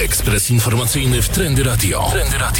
Ekspres informacyjny w Trendy Radio.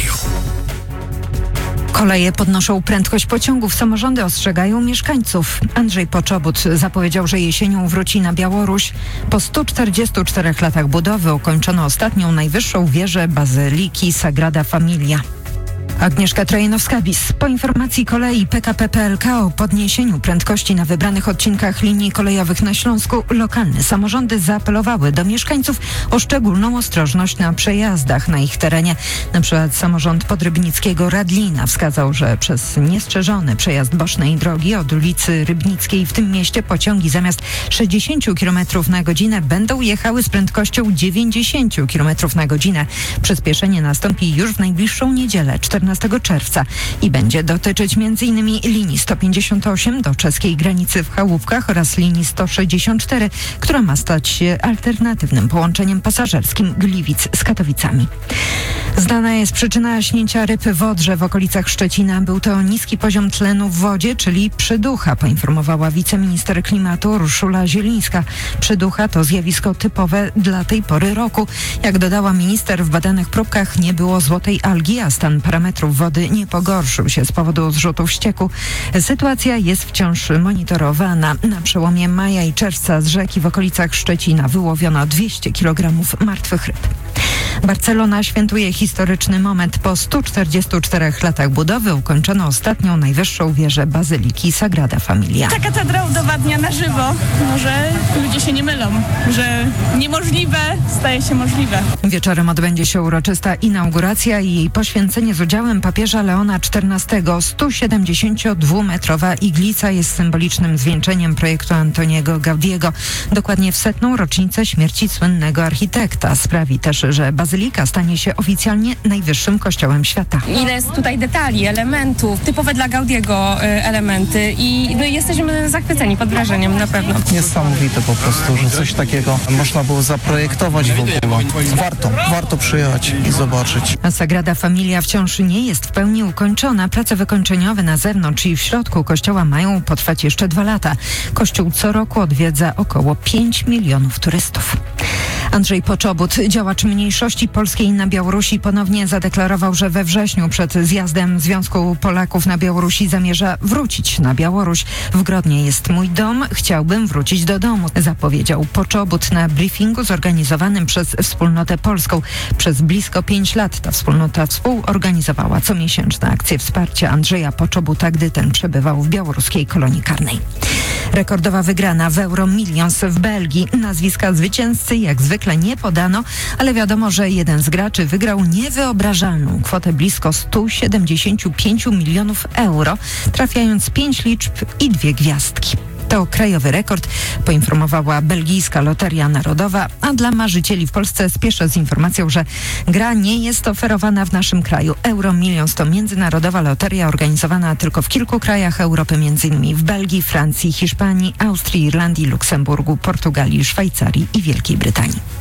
Koleje podnoszą prędkość pociągów, samorządy ostrzegają mieszkańców. Andrzej Poczobut zapowiedział, że jesienią wróci na Białoruś. Po 144 latach budowy ukończono ostatnią najwyższą wieżę bazyliki Sagrada Familia. Agnieszka Trojanowska-Bis. Po informacji kolei PKP PLK o podniesieniu prędkości na wybranych odcinkach linii kolejowych na Śląsku, lokalne samorządy zaapelowały do mieszkańców o szczególną ostrożność na przejazdach na ich terenie. Na przykład samorząd podrybnickiego Radlina wskazał, że przez niestrzeżony przejazd bocznej drogi od ulicy Rybnickiej w tym mieście pociągi zamiast 60 km na godzinę będą jechały z prędkością 90 km na godzinę. Przyspieszenie nastąpi już w najbliższą niedzielę, 14 czerwca i będzie dotyczyć m.in. linii 158 do czeskiej granicy w Chałupkach oraz linii 164, która ma stać się alternatywnym połączeniem pasażerskim Gliwic z Katowicami. Znana jest przyczyna śnięcia ryb w Odrze w okolicach Szczecina. Był to niski poziom tlenu w wodzie, czyli przyducha, poinformowała wiceminister klimatu Urszula Zielińska. Przyducha to zjawisko typowe dla tej pory roku. Jak dodała minister, w badanych próbkach nie było złotej algi, a stan parametrów wody nie pogorszył się z powodu zrzutów ścieku. Sytuacja jest wciąż monitorowana. Na przełomie maja i czerwca z rzeki w okolicach Szczecina wyłowiono 200 kg martwych ryb. Barcelona świętuje historyczny moment. Po 144 latach budowy ukończono ostatnią najwyższą wieżę bazyliki Sagrada Familia. Ta katedra udowadnia na żywo, że ludzie się nie mylą, że niemożliwe staje się możliwe. Wieczorem odbędzie się uroczysta inauguracja i jej poświęcenie z udziałem papieża Leona XIV. 172-metrowa iglica jest symbolicznym zwieńczeniem projektu Antoniego Gaudiego. Dokładnie w 100. rocznicę śmierci słynnego architekta. Sprawi też, że bazylika stanie się oficjalnie najwyższym kościołem świata. Ile jest tutaj detali, elementów, typowe dla Gaudiego elementy i jesteśmy zachwyceni, pod wrażeniem na pewno. Niesamowite po prostu, że coś takiego można było zaprojektować w ogóle. Warto przyjechać i zobaczyć. A Sagrada Familia wciąż nie jest w pełni ukończona. Prace wykończeniowe na zewnątrz i w środku kościoła mają potrwać jeszcze 2 lata. Kościół co roku odwiedza około 5 milionów turystów. Andrzej Poczobut, działacz mniejszości polskiej na Białorusi, ponownie zadeklarował, że we wrześniu przed zjazdem Związku Polaków na Białorusi zamierza wrócić na Białoruś. W Grodnie jest mój dom, chciałbym wrócić do domu, zapowiedział Poczobut na briefingu zorganizowanym przez Wspólnotę Polską. Przez blisko 5 lat ta wspólnota współorganizowała comiesięczne akcje wsparcia Andrzeja Poczobuta, gdy ten przebywał w białoruskiej kolonii karnej. Rekordowa wygrana w Euro Millions w Belgii. Nazwiska zwycięzcy jak zwykle nie podano, ale wiadomo, że jeden z graczy wygrał niewyobrażalną kwotę blisko 175 milionów euro, trafiając 5 liczb i 2 gwiazdki. To krajowy rekord, poinformowała belgijska Loteria Narodowa, a dla marzycieli w Polsce spieszę z informacją, że gra nie jest oferowana w naszym kraju. Euro Millions to międzynarodowa loteria organizowana tylko w kilku krajach Europy, m.in. w Belgii, Francji, Hiszpanii, Austrii, Irlandii, Luksemburgu, Portugalii, Szwajcarii i Wielkiej Brytanii.